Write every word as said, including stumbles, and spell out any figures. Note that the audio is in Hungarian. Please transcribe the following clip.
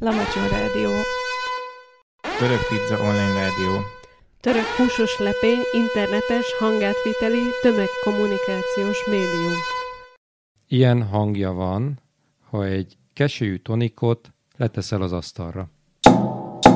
Lamacson Rádió. Török Pizza Online Rádió. Török húsos lepény, internetes, hangátviteli, tömegkommunikációs médium. Ilyen hangja van, ha egy keselyű tonikot leteszel az asztalra.